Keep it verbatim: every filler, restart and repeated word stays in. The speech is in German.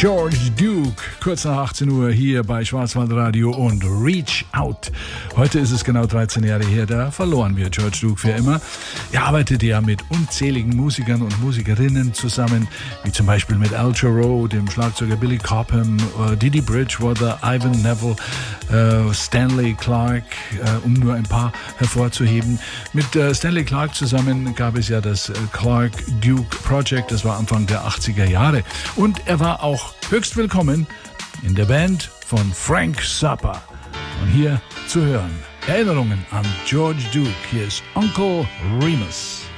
George Duke, kurz nach achtzehn Uhr hier bei Schwarzwaldradio und Reach Out. Heute ist es genau dreizehn Jahre her, da verloren wir George Duke für immer. Er arbeitete ja mit unzähligen Musikern und Musikerinnen zusammen, wie zum Beispiel mit Al Jarreau, dem Schlagzeuger Billy Cobham, äh, Didi Bridgewater, Ivan Neville, äh, Stanley Clarke, äh, um nur ein paar hervorzuheben. Mit äh, Stanley Clarke zusammen gab es ja das äh, Clarke Duke Project, das war Anfang der achtziger Jahre. Und er war auch höchst willkommen in der Band von Frank Zappa. Und hier zu hören Erinnerungen an George Duke. Hier ist Uncle Remus.